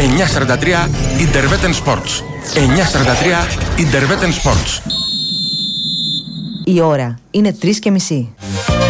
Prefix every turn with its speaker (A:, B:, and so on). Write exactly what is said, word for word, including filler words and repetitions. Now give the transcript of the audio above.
A: εννιά σαράντα τρία Interveten Sports. εννιά σαράντα τρία Interveten Sports.
B: Η ώρα είναι τρεις και μισή.